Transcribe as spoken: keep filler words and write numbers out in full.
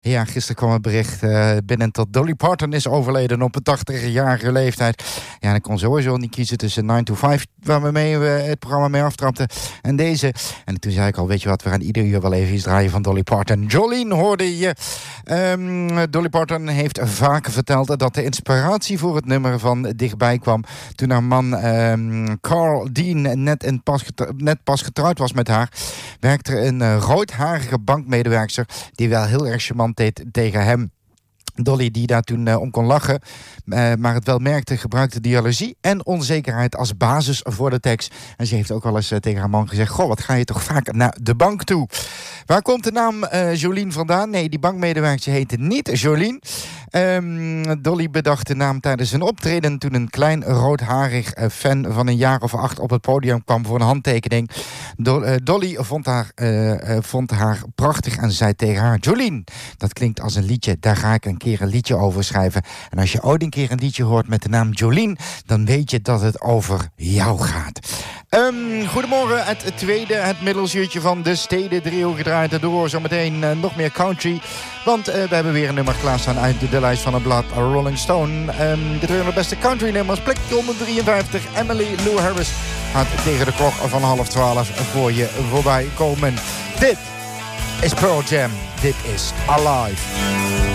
Ja, gisteren kwam het bericht uh, binnen dat Dolly Parton is overleden op een tachtigjarige leeftijd. Ja, ik kon sowieso niet kiezen tussen nine to five, waar we mee uh, het programma mee aftrapten, en deze. En toen zei ik al, weet je wat, we gaan ieder uur wel even iets draaien van Dolly Parton. Jolene hoorde je. Um, Dolly Parton heeft vaak verteld dat de inspiratie voor het nummer van dichtbij kwam toen haar man um, Carl Dean net, in pas getru- net pas getrouwd was met haar. Werkte er een uh, roodharige bankmedewerkster die wel heel erg charmant deed tegen hem. Dolly, die daar toen uh, om kon lachen, uh, maar het wel merkte, gebruikte jaloezie en onzekerheid als basis voor de tekst. En ze heeft ook wel eens uh, tegen haar man gezegd, goh, wat ga je toch vaak naar de bank toe? Waar komt de naam uh, Jolene vandaan? Nee, die bankmedewerker heette niet Jolene. Um, Dolly bedacht de naam tijdens een optreden toen een klein roodharig uh, fan van een jaar of acht op het podium kwam voor een handtekening. Do- uh, Dolly vond haar, uh, uh, vond haar prachtig en zei tegen haar, Jolene, dat klinkt als een liedje, daar ga ik een keer een liedje over schrijven. En als je ooit een keer een liedje hoort met de naam Jolene, dan weet je dat het over jou gaat. Um, goedemorgen, het tweede, het middelsuurtje van de Steden Trio gedraaid door. Zometeen uh, nog meer country. Want uh, we hebben weer een nummer klaarstaan uit de, de lijst van het blad Rolling Stone. Um, de tweehonderd beste country nummers. Plek honderddrieënvijftig. Emily Lou Harris gaat tegen de klok van half twaalf voor je voorbij komen. Dit is Pearl Jam. Dit is Alive.